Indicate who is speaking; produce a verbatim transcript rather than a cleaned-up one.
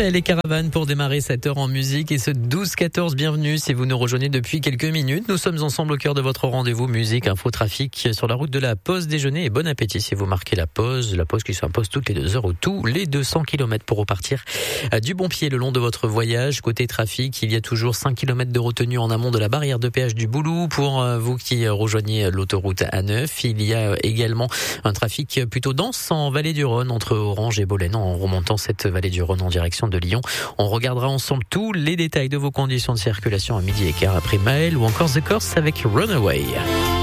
Speaker 1: Raphaël et Caravane pour démarrer cette heure en musique et ce douze quatorze. Bienvenue si vous nous rejoignez depuis quelques minutes. Nous sommes ensemble au cœur de votre rendez-vous musique, info, trafic sur la route de la pause déjeuner et bon appétit si vous marquez la pause. La pause qui s'impose toutes les deux heures ou tous les deux cents kilomètres pour repartir du bon pied le long de votre voyage. Côté trafic, il y a toujours cinq kilomètres de retenue en amont de la barrière de péage du Boulou pour vous qui rejoignez l'autoroute A neuf. Il y a également un trafic plutôt dense en vallée du Rhône entre Orange et Bolène en remontant cette vallée du Rhône en direction de Lyon. On regardera ensemble tous les détails de vos conditions de circulation à midi et quart après Maël ou encore The Corrs avec Runaway.